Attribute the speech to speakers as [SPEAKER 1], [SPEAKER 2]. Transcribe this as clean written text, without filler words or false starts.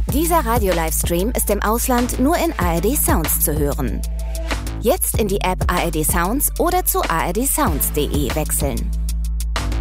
[SPEAKER 1] Dieser Radio-Livestream ist im Ausland nur in ARD Sounds zu hören. Jetzt in die App ARD Sounds oder zu ardsounds.de wechseln.